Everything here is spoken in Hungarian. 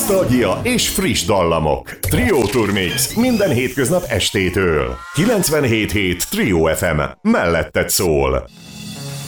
nosztalgia és friss dallamok. Trio Tour Mix minden hétköznap estétől. 97.7 Trio FM. Melletted szól.